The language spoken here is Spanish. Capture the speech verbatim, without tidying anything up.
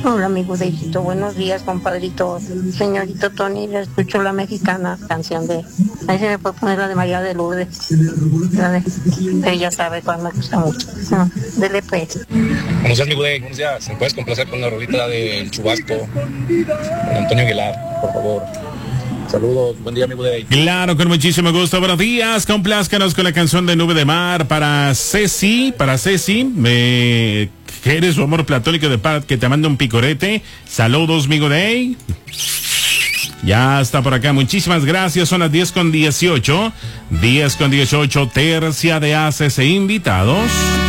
Hola, mi Budecito, buenos días, compadrito. Señorito Tony, le escucho la mexicana canción de... Ahí se me puede poner la de María de Lourdes. La de... Ella sabe cuál me gusta mucho. No, dele pues. Buenos días, mi Budey. Buenos días. ¿Me puedes complacer con la rolita del Chubasco? Con Antonio Aguilar, por favor. Saludos, buen día, mi Budey. Claro, con muchísimo gusto. Buenos días, complázcanos con la canción de Nube de Mar para Ceci, para Ceci, me... que eres su amor platónico de paz, que te manda un picorete. Saludos, mi Budey. Ya está por acá, muchísimas gracias. Son las diez con dieciocho, diez con dieciocho, tercia de haces e invitados.